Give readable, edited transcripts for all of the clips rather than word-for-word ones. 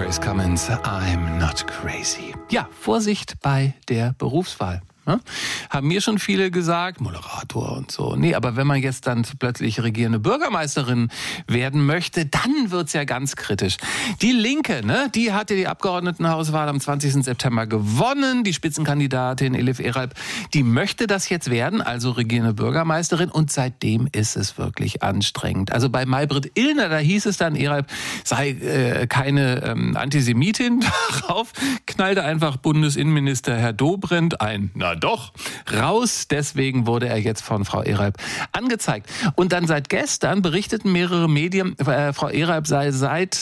Grace Cummins, I'm not crazy. Ja, Vorsicht bei der Berufswahl. Haben mir schon viele gesagt, Moderator und so. Nee, aber wenn man jetzt dann plötzlich regierende Bürgermeisterin werden möchte, dann wird's ja ganz kritisch. Die Linke, die hatte die Abgeordnetenhauswahl am 20. September gewonnen. Die Spitzenkandidatin Elif Eralp, die möchte das jetzt werden, also regierende Bürgermeisterin. Und seitdem ist es wirklich anstrengend. Also bei Maybrit Illner, da hieß es dann, Eralp sei keine Antisemitin. Darauf knallte einfach Bundesinnenminister Herr Dobrindt ein. Na doch, raus. Deswegen wurde er jetzt von Frau Eralp angezeigt. Und dann seit gestern berichteten mehrere Medien, Frau Eralp sei seit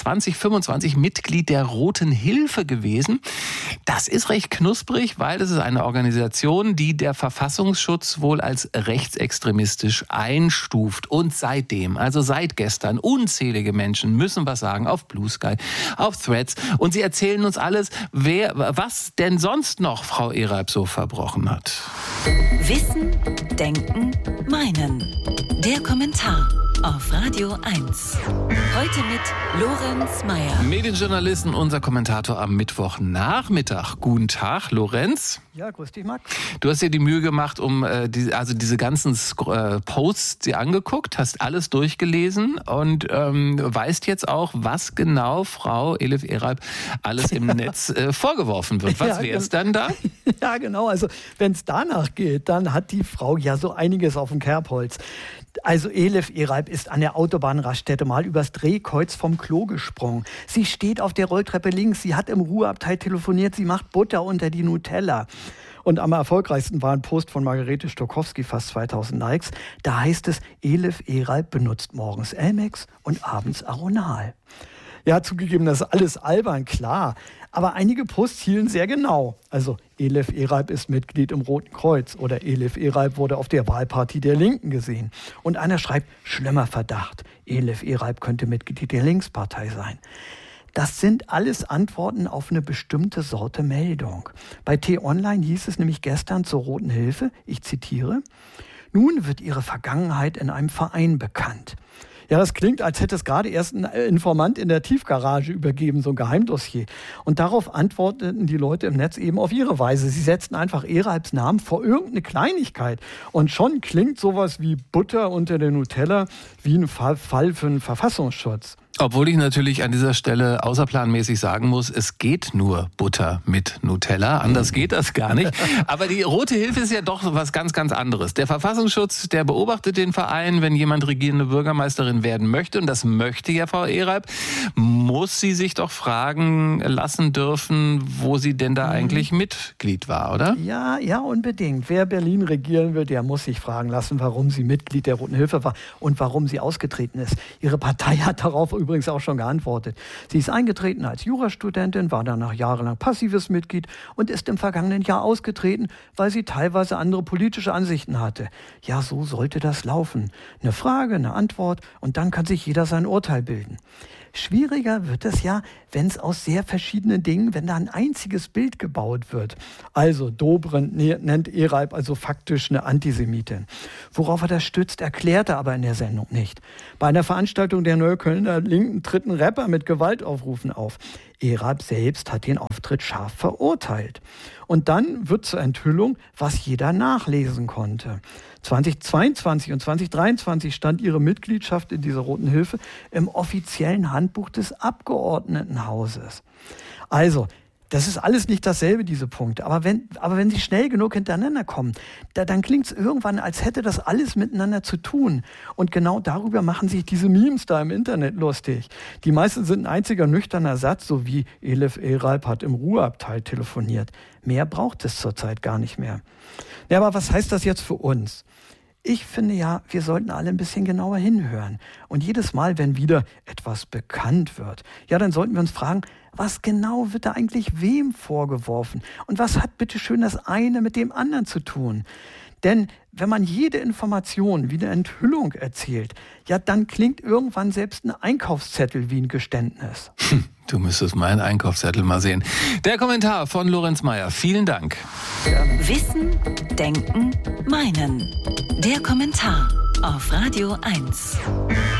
2025 Mitglied der Roten Hilfe gewesen. Das ist recht knusprig, weil es ist eine Organisation, die der Verfassungsschutz wohl als rechtsextremistisch einstuft. Und seitdem, also seit gestern, unzählige Menschen müssen was sagen auf Blue Sky, auf Threads. Und sie erzählen uns alles, was denn sonst noch Frau Eralp so verbrochen hat. Wissen, Denken, Meinen. Der Kommentar auf Radio 1. Heute mit Lorenz Meyer. Medienjournalist und unser Kommentator am Mittwochnachmittag. Guten Tag, Lorenz. Ja, grüß dich, Max. Du hast dir die Mühe gemacht, diese ganzen Posts dir angeguckt, hast alles durchgelesen und weißt jetzt auch, was genau Frau Elif Eralp alles im Netz vorgeworfen wird. Was wäre es dann da? Ja, genau. Also wenn es danach geht, dann hat die Frau ja so einiges auf dem Kerbholz. Also Elif Eralp ist an der Autobahnraststätte mal übers Drehkreuz vom Klo gesprungen. Sie steht auf der Rolltreppe links, sie hat im Ruheabteil telefoniert, sie macht Butter unter die Nutella. Und am erfolgreichsten war ein Post von Margarete Stokowski, fast 2000 Likes. Da heißt es, Elif Eralp benutzt morgens Elmex und abends Aronal. Ja, zugegeben, das ist alles albern, klar. Aber einige Posts hielten sehr genau. Also Elif Eralp ist Mitglied im Roten Kreuz oder Elif Eralp wurde auf der Wahlparty der Linken gesehen. Und einer schreibt, schlimmer Verdacht, Elif Eralp könnte Mitglied der Linkspartei sein. Das sind alles Antworten auf eine bestimmte Sorte Meldung. Bei T-Online hieß es nämlich gestern zur Roten Hilfe, ich zitiere, nun wird ihre Vergangenheit in einem Verein bekannt. Ja, das klingt, als hätte es gerade erst ein Informant in der Tiefgarage übergeben, so ein Geheimdossier. Und darauf antworteten die Leute im Netz eben auf ihre Weise. Sie setzten einfach Eralps Namen vor irgendeine Kleinigkeit. Und schon klingt sowas wie Butter unter der Nutella wie ein Fall für einen Verfassungsschutz. Obwohl ich natürlich an dieser Stelle außerplanmäßig sagen muss, es geht nur Butter mit Nutella. Anders geht das gar nicht. Aber die Rote Hilfe ist ja doch was ganz, ganz anderes. Der Verfassungsschutz, der beobachtet den Verein, wenn jemand regierende Bürgermeisterin werden möchte. Und das möchte ja Frau Eralp. Muss sie sich doch fragen lassen dürfen, wo sie denn da eigentlich Mitglied war, oder? Ja, unbedingt. Wer Berlin regieren will, der muss sich fragen lassen, warum sie Mitglied der Roten Hilfe war und warum sie ausgetreten ist. Ihre Partei hat darauf übrigens auch schon geantwortet. Sie ist eingetreten als Jurastudentin, war danach jahrelang passives Mitglied und ist im vergangenen Jahr ausgetreten, weil sie teilweise andere politische Ansichten hatte. Ja, so sollte das laufen. Eine Frage, eine Antwort und dann kann sich jeder sein Urteil bilden. Schwieriger wird es ja, wenn es aus sehr verschiedenen Dingen, wenn da ein einziges Bild gebaut wird. Also Dobrindt nennt Eralp also faktisch eine Antisemitin. Worauf er das stützt, erklärt er aber in der Sendung nicht. Bei einer Veranstaltung der Neuköllner Linken tritt ein Rapper mit Gewaltaufrufen auf. Eralp selbst hat den Auftritt scharf verurteilt. Und dann wird zur Enthüllung, was jeder nachlesen konnte. 2022 und 2023 stand ihre Mitgliedschaft in dieser Roten Hilfe im offiziellen Handbuch des Abgeordnetenhauses. Also, das ist alles nicht dasselbe, diese Punkte. Aber wenn sie schnell genug hintereinander kommen, dann klingt es irgendwann, als hätte das alles miteinander zu tun. Und genau darüber machen sich diese Memes da im Internet lustig. Die meisten sind ein einziger nüchterner Satz, so wie Elif Eralp hat im Ruheabteil telefoniert. Mehr braucht es zurzeit gar nicht mehr. Ja, aber was heißt das jetzt für uns? Ich finde ja, wir sollten alle ein bisschen genauer hinhören. Und jedes Mal, wenn wieder etwas bekannt wird, ja, dann sollten wir uns fragen, was genau wird da eigentlich wem vorgeworfen? Und was hat bitte schön das eine mit dem anderen zu tun? Denn wenn man jede Information wie eine Enthüllung erzählt, ja, dann klingt irgendwann selbst ein Einkaufszettel wie ein Geständnis. Du müsstest meinen Einkaufszettel mal sehen. Der Kommentar von Lorenz Meyer. Vielen Dank. Gerne. Wissen, Denken, Meinen. Der Kommentar auf Radio 1.